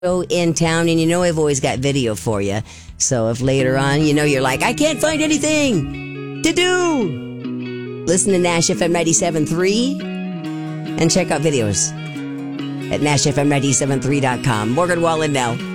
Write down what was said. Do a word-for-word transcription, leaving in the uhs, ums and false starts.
in town, and you know I've always got video for you. So if later on, you know, you're like, I can't find anything to do, listen to Nash F M ninety-seven point three and check out videos at nash f m ninety-seven point three dot com. Morgan Wallen now.